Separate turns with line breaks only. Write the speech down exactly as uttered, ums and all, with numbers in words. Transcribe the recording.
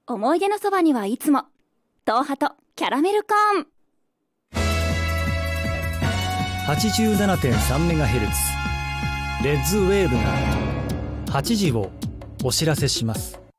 思い出のそばにはいつも東ハとキャラメルコーン。
はちじゅうななてんさんメガヘルツ レッズウェーブがはちじをお知らせします。